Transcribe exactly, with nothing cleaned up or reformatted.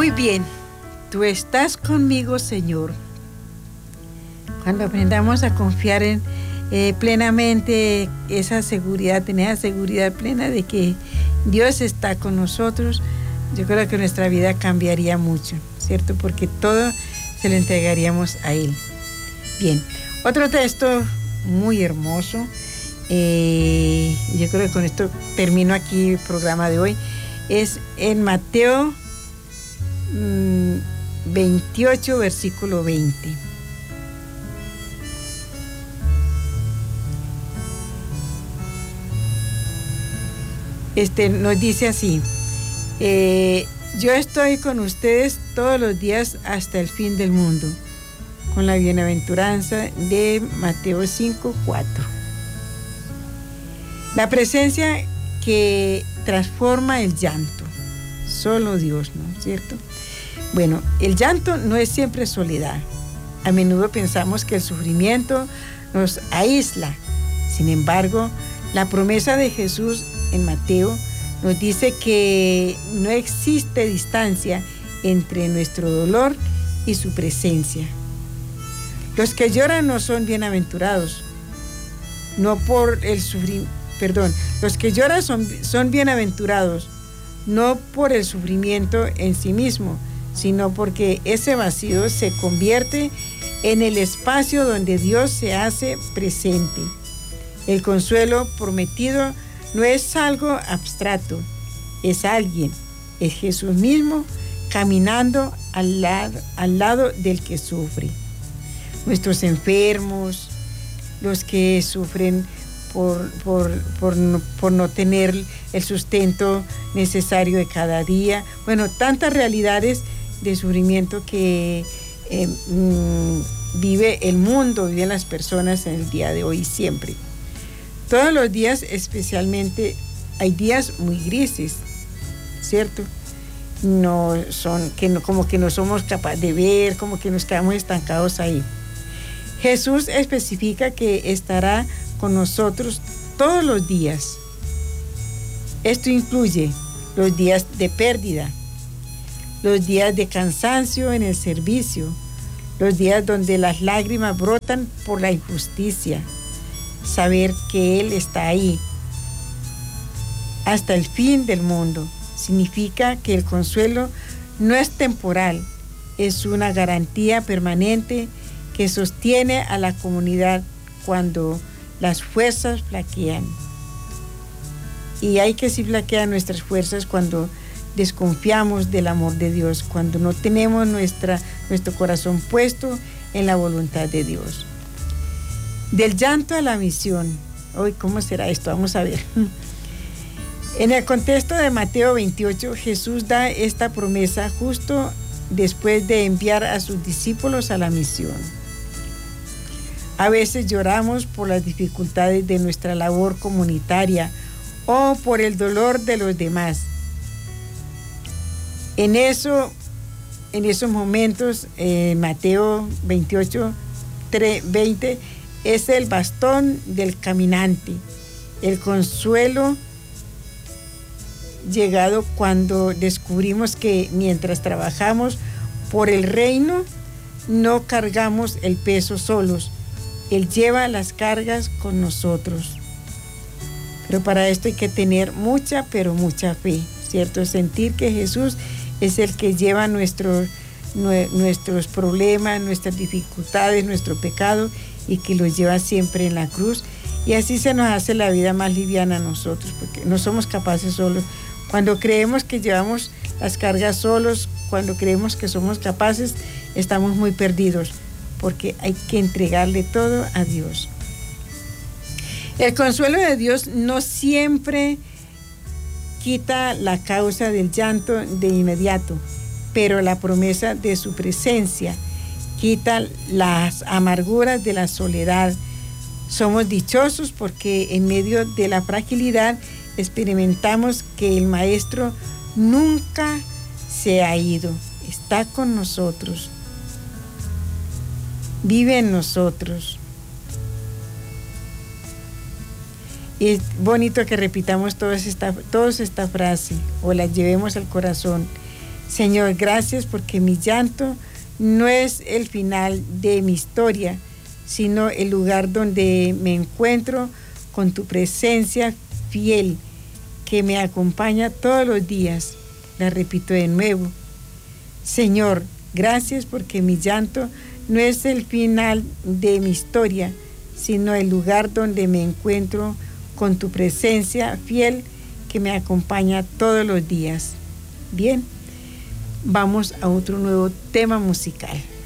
Muy bien, tú estás conmigo, Señor. Cuando aprendamos a confiar en eh, plenamente esa seguridad, tener la seguridad plena de que Dios está con nosotros, yo creo que nuestra vida cambiaría mucho, ¿cierto? Porque todo se lo entregaríamos a Él. Bien, otro texto muy hermoso. Eh, yo creo que con esto termino aquí el programa de hoy. Es en Mateo mmm, veintiocho, versículo veinte. Este nos dice así: eh, yo estoy con ustedes todos los días hasta el fin del mundo, con la bienaventuranza de Mateo cinco, cuatro. La presencia que transforma el llanto, solo Dios, ¿no es cierto? Bueno, el llanto no es siempre soledad. A menudo pensamos que el sufrimiento nos aísla. Sin embargo, la promesa de Jesús en Mateo nos dice que no existe distancia entre nuestro dolor y su presencia. Los que lloran no son bienaventurados, no por el sufrimiento, perdón, los que lloran son, son bienaventurados, no por el sufrimiento en sí mismo, sino porque ese vacío se convierte en el espacio donde Dios se hace presente. El consuelo prometido no es algo abstracto, es alguien, es Jesús mismo caminando al lado, al lado del que sufre. Nuestros enfermos, los que sufren por, por, por, no, por no tener el sustento necesario de cada día. Bueno, tantas realidades de sufrimiento que eh, mmm, vive el mundo, viven las personas en el día de hoy y siempre. Todos los días, especialmente, hay días muy grises, ¿cierto? No son, que no, como que no somos capaces de ver, como que nos quedamos estancados ahí. Jesús especifica que estará con nosotros todos los días. Esto incluye los días de pérdida, los días de cansancio en el servicio, los días donde las lágrimas brotan por la injusticia. Saber que Él está ahí hasta el fin del mundo significa que el consuelo no es temporal, es una garantía permanente que sostiene a la comunidad cuando las fuerzas flaquean. Y hay que sí flaquear nuestras fuerzas cuando desconfiamos del amor de Dios, cuando no tenemos nuestra, nuestro corazón puesto en la voluntad de Dios. Del llanto a la misión. Hoy, ¿cómo será esto? Vamos a ver. En el contexto de Mateo veintiocho, Jesús da esta promesa justo después de enviar a sus discípulos a la misión. A veces lloramos por las dificultades de nuestra labor comunitaria o por el dolor de los demás. En eso, en esos momentos, eh, Mateo veintiocho, veinte, es el bastón del caminante, el consuelo llegado cuando descubrimos que mientras trabajamos por el reino, no cargamos el peso solos. Él lleva las cargas con nosotros. Pero para esto hay que tener mucha, pero mucha fe, ¿cierto? Sentir que Jesús es el que lleva nuestro, nuestros problemas, nuestras dificultades, nuestro pecado, y que los lleva siempre en la cruz. Y así se nos hace la vida más liviana a nosotros, porque no somos capaces solos. Cuando creemos que llevamos las cargas solos, cuando creemos que somos capaces, estamos muy perdidos, porque hay que entregarle todo a Dios. El consuelo de Dios no siempre quita la causa del llanto de inmediato, pero la promesa de su presencia quita las amarguras de la soledad. Somos dichosos porque en medio de la fragilidad experimentamos que el Maestro nunca se ha ido, está con nosotros, vive en nosotros. Y es bonito que repitamos todos esta, todos esta frase o la llevemos al corazón. Señor, gracias porque mi llanto no es el final de mi historia, sino el lugar donde me encuentro con tu presencia fiel que me acompaña todos los días. La repito de nuevo. Señor, gracias porque mi llanto no es el final de mi historia, sino el lugar donde me encuentro con tu presencia fiel que me acompaña todos los días. Bien, vamos a otro nuevo tema musical.